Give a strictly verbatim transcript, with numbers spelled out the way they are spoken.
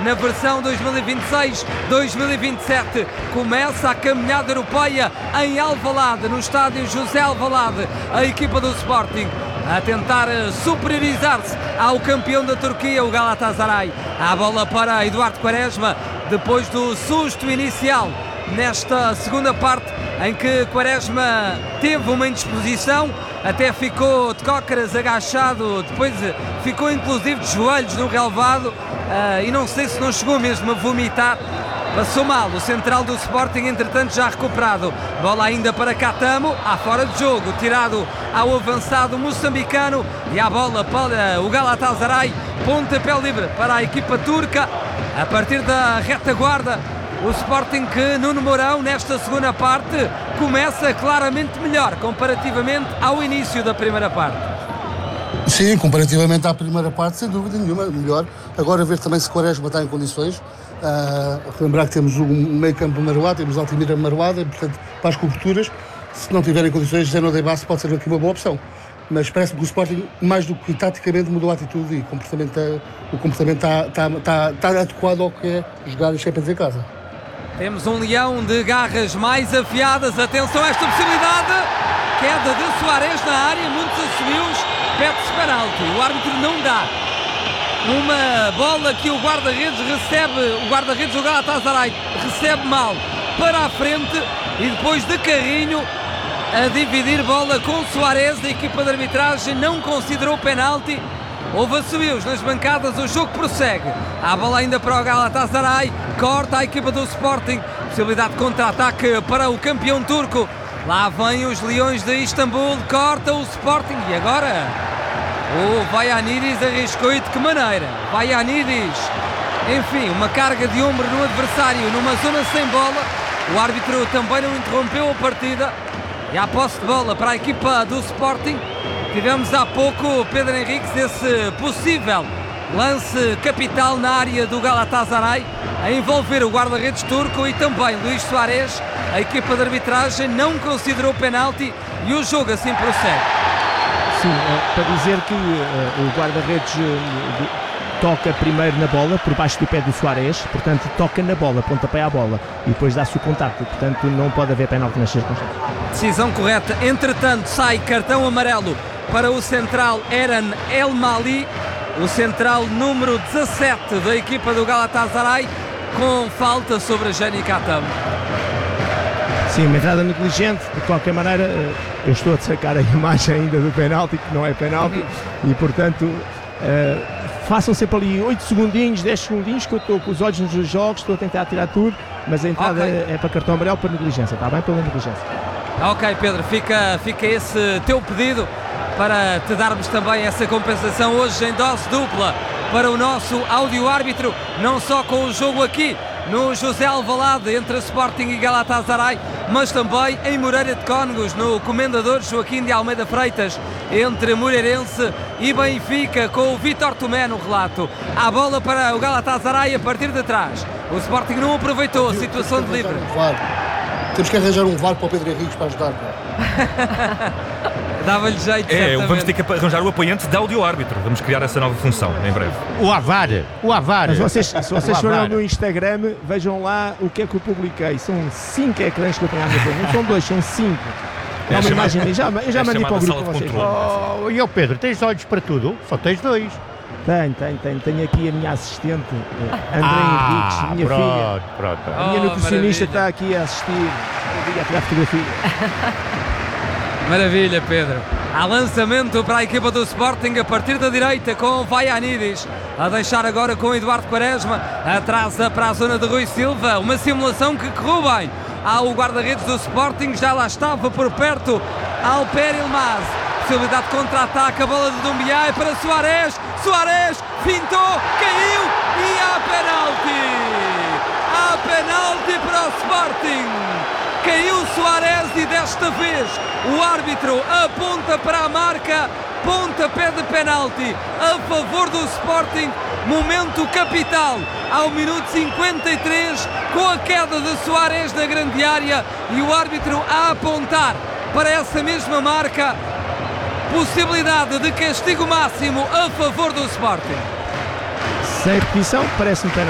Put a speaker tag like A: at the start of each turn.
A: na versão dois mil e vinte e seis dois mil e vinte e sete. Começa a caminhada europeia em Alvalade, no estádio José Alvalade. A equipa do Sporting a tentar superiorizar-se ao campeão da Turquia, o Galatasaray. A bola para Eduardo Quaresma, depois do susto inicial nesta segunda parte, em que Quaresma teve uma indisposição, até ficou de cócaras, agachado, depois ficou inclusive de joelhos no relvado, uh, e não sei se não chegou mesmo a vomitar. Passou mal, o central do Sporting, entretanto já recuperado. Bola ainda para Catamo, à fora de jogo, tirado ao avançado moçambicano, e a bola para o Galatasaray, pontapé livre para a equipa turca, a partir da retaguarda. O Sporting que Nuno Mourão, nesta segunda parte, começa claramente melhor, comparativamente ao início da primeira parte.
B: Sim, comparativamente à primeira parte, sem dúvida nenhuma, melhor. Agora ver também se Quaresma está em condições. Uh, lembrar que temos um meio campo maroado, temos Altimira maroada, portanto, para as coberturas, se não tiverem condições, Zeno de Basso pode ser aqui uma boa opção. Mas parece-me que o Sporting, mais do que taticamente, mudou a atitude e o comportamento, o comportamento está, está, está, está adequado ao que é jogar os Champions em casa.
A: Temos um leão de garras mais afiadas. Atenção a esta possibilidade. Queda de Suárez na área, muitos assumiu-os, pede-se penalti. O árbitro não dá. Uma bola que o guarda-redes recebe, o guarda-redes do Galatasaray recebe mal para a frente e depois de carrinho a dividir bola com Suárez. A equipa de arbitragem não considerou penalti. Houve assobios nas bancadas, o jogo prossegue. Há bola ainda para o Galatasaray, corta a equipa do Sporting, possibilidade de contra-ataque para o campeão turco. Lá vêm os Leões de Istambul, corta o Sporting e agora o Vaianidis arriscou, e de que maneira? Vaianidis, enfim, uma carga de ombro no adversário numa zona sem bola. O árbitro também não interrompeu a partida e a posse de bola para a equipa do Sporting. Tivemos há pouco, Pedro Henriques, esse possível lance capital na área do Galatasaray a envolver o guarda-redes turco e também Luís Suárez. A equipa de arbitragem não considerou penalti e o jogo assim prossegue.
C: Sim, para dizer que uh, o guarda-redes uh, toca primeiro na bola, por baixo do pé do Suárez, portanto toca na bola, pontapé à bola, e depois dá-se o contacto, portanto não pode haver penalti nas circunstâncias.
A: Decisão correta. Entretanto sai cartão amarelo para o central Eren El Mali, o central número dezassete da equipa do Galatasaray, com falta sobre a Jenny Catamo.
C: Sim, uma entrada negligente. De qualquer maneira, eu estou a sacar a imagem ainda do penalti, que não é penalti, e portanto uh, façam sempre ali oito segundinhos, dez segundinhos, que eu estou com os olhos nos jogos, estou a tentar tirar tudo, mas a entrada okay. é para cartão amarelo, para negligência, está bem? Pela negligência.
A: Ok, Pedro, fica, fica esse teu pedido para te darmos também essa compensação hoje em dose dupla para o nosso áudio-árbitro, não só com o jogo aqui no José Alvalade entre Sporting e Galatasaray, mas também em Moreira de Cónegos, no Comendador Joaquim de Almeida Freitas, entre Moreirense e Benfica, com o Vítor Tomé no relato. Há bola para o Galatasaray a partir de trás. O Sporting não aproveitou a situação de livre.
B: Temos que arranjar um V A R para o Pedro Henriques para ajudar.
A: Dava-lhe jeito,
D: É,
A: certamente.
D: vamos ter que arranjar o apoiante de áudio-árbitro. Vamos criar essa nova função em breve.
E: O Avar, o Avar.
C: Mas vocês, se vocês forem ao meu Instagram, vejam lá o que é que eu publiquei. São cinco ecrãs que eu tenho à minha frente. Não são dois, são cinco. É uma imagem, eu já, eu já
D: é
C: mandei para o grupo
D: sala
C: para
D: de
C: vocês.
D: controle.
E: Oh, e eu, Pedro, tens olhos para tudo? Só tens dois.
C: Tenho, tenho, tenho. Tenho aqui a minha assistente, André
E: ah,
C: Henriques, minha
E: pronto,
C: filha.
E: Pronto, pronto.
C: A minha
A: Oh,
C: nutricionista
A: maravilha.
C: está aqui a assistir. Eu digo a tirar fotografia.
A: Maravilha, Pedro. Há lançamento para a equipa do Sporting a partir da direita com Vaianidis a deixar agora com Eduardo Quaresma, atrasa para a zona de Rui Silva, uma simulação que correu bem ao guarda-redes do Sporting, já lá estava por perto Alper Yilmaz, possibilidade de contra-ataque, a bola de Doumbia para Suárez, Suárez fintou, caiu e há penalti, há penalti para o Sporting. Caiu Suárez e desta vez o árbitro aponta para a marca, pontapé de penalti a favor do Sporting, momento capital ao minuto cinquenta e três, com a queda de Suárez na grande área e o árbitro a apontar para essa mesma marca, possibilidade de castigo máximo a favor do Sporting.
C: Sem repetição, parece-me penalti.